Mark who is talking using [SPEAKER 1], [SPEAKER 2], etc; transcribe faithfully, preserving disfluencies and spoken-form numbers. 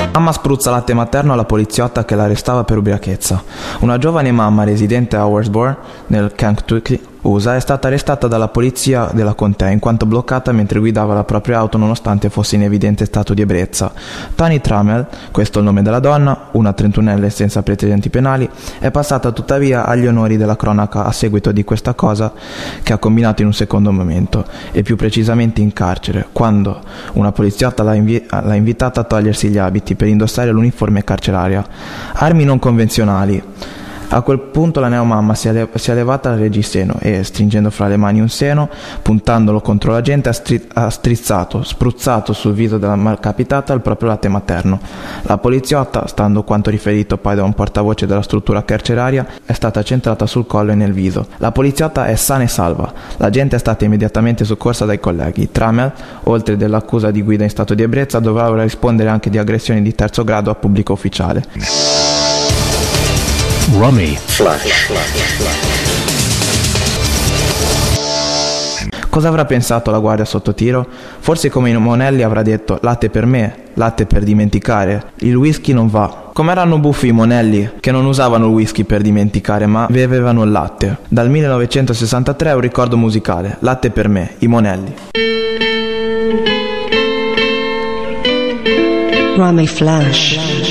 [SPEAKER 1] Mamma spruzza latte materno alla poliziotta che l'arrestava per ubriachezza. Una giovane mamma residente a Horsburgh, nel Kentucky, U S A, è stata arrestata dalla polizia della contea in quanto bloccata mentre guidava la propria auto nonostante fosse in evidente stato di ebbrezza. Tani Trammell, questo è il nome della donna, una trentunenne senza precedenti penali, è passata tuttavia agli onori della cronaca a seguito di questa cosa che ha combinato in un secondo momento, e più precisamente in carcere, quando una poliziotta l'ha, invi- l'ha invitata a togliersi gli abiti per indossare l'uniforme carceraria. Armi non convenzionali. A quel punto la neomamma si è, le- si è levata dal reggiseno e, stringendo fra le mani un seno, puntandolo contro la gente, ha, stri- ha strizzato, spruzzato sul viso della malcapitata il proprio latte materno. La poliziotta, stando quanto riferito poi da un portavoce della struttura carceraria, è stata centrata sul collo e nel viso. La poliziotta è sana e salva. La gente è stata immediatamente soccorsa dai colleghi. Trammell, oltre dell'accusa di guida in stato di ebbrezza, dovrà ora rispondere anche di aggressioni di terzo grado a pubblico ufficiale.
[SPEAKER 2] Rummy Flash.
[SPEAKER 1] Cosa avrà pensato la guardia sotto tiro? Forse come Monelli avrà detto: latte per me, latte per dimenticare, il whisky non va. Come erano buffi i Monelli, che non usavano il whisky per dimenticare ma bevevano il latte. Dal millenovecentosessantatré un ricordo musicale, latte per me, i Monelli.
[SPEAKER 3] Rummy Flash.